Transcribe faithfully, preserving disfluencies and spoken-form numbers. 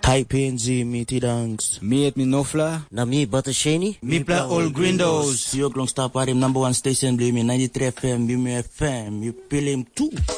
Hi P N G, me T-Dunks. Me at me Nofla. Na me Buttershani. Me play all Grindos. You don't stop at him number one station, blame me ninety-three F M, be me F M. You feel him too.